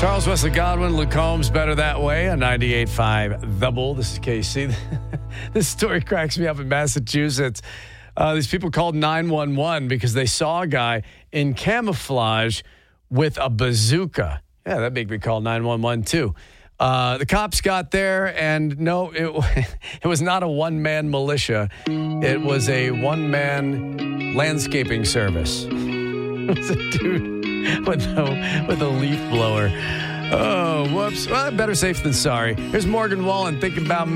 Charles Wesley Godwin, Luke Combs, Better That Way on 98.5 The Bull. This is KC. This story cracks me up in Massachusetts. These people called 911 because they saw a guy in camouflage with a bazooka. Yeah, that made me call 911 too. The cops got there, and no, it was not a one-man militia. It was a one-man landscaping service. It was a dude with a leaf blower. Oh, whoops. Well, better safe than sorry. Here's Morgan Wallen thinking about